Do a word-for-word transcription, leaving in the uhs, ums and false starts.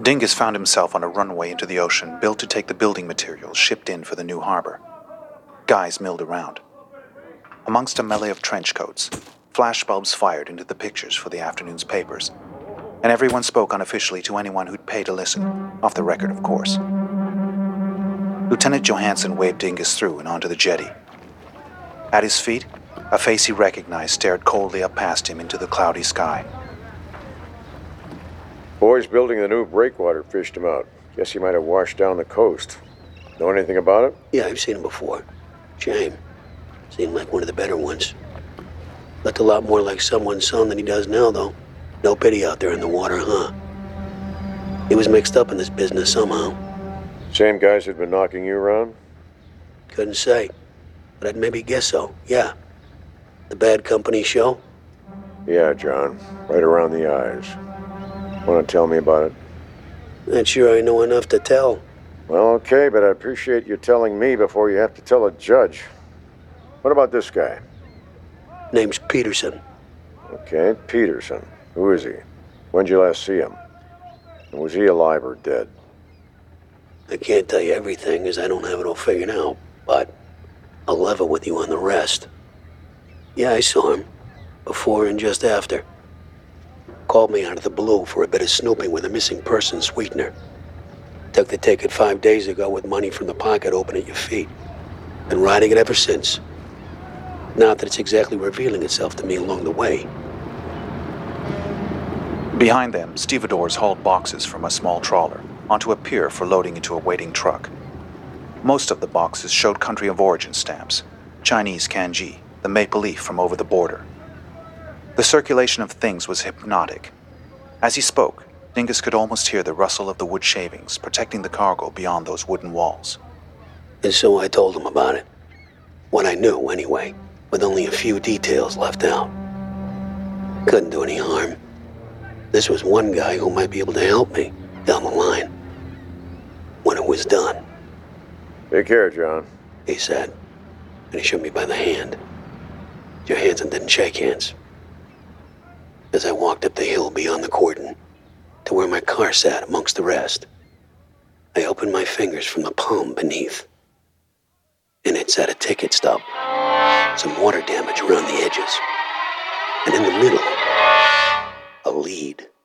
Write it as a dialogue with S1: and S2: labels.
S1: Dingus found himself on a runway into the ocean built to take the building materials shipped in for the new harbor. Guys milled around. Amongst a melee of trench coats, flashbulbs fired into the pictures for the afternoon's papers, and everyone spoke unofficially to anyone who'd pay to listen, off the record, of course. Lieutenant Johansson waved Dingus through and onto the jetty. At his feet, a face he recognized stared coldly up past him into the cloudy sky.
S2: Boys building the new breakwater fished him out. Guess he might have washed down the coast. Know anything about it?
S3: Yeah, I've seen him before. Shame. Seemed like one of the better ones. Looked a lot more like someone's son than he does now, though. No pity out there in the water, huh? He was mixed up in this business somehow.
S2: Same guys who'd been knocking you around?
S3: Couldn't say, but I'd maybe guess so, yeah. The Bad Company show?
S2: Yeah, John. Right around the eyes. Want to tell me about it?
S3: Not sure I know enough to tell.
S2: Well, okay, but I appreciate you telling me before you have to tell a judge. What about this guy?
S3: Name's Peterson.
S2: Okay, Peterson. Who is he? When'd you last see him? And was he alive or dead?
S3: I can't tell you everything, as I don't have it all figured out, but I'll level with you on the rest. Yeah, I saw him. Before and just after. Called me out of the blue for a bit of snooping with a missing person sweetener. Took the ticket five days ago with money from the pocket open at your feet. Been riding it ever since. Not that it's exactly revealing itself to me along the way.
S1: Behind them, stevedores hauled boxes from a small trawler onto a pier for loading into a waiting truck. Most of the boxes showed country of origin stamps, Chinese kanji, the maple leaf from over the border. The circulation of things was hypnotic. As he spoke, Dingus could almost hear the rustle of the wood shavings protecting the cargo beyond those wooden walls.
S3: And so I told him about it. What I knew, anyway, with only a few details left out. Couldn't do any harm. This was one guy who might be able to help me down the line. When it was done.
S2: Take care, John,
S3: He said, and he shook me by the hand. Johansson didn't shake hands. As I walked up the hill beyond the cordon, to where my car sat amongst the rest, I opened my fingers from the palm beneath. And it said a ticket stub, some water damage around the edges, and in the middle, a lead.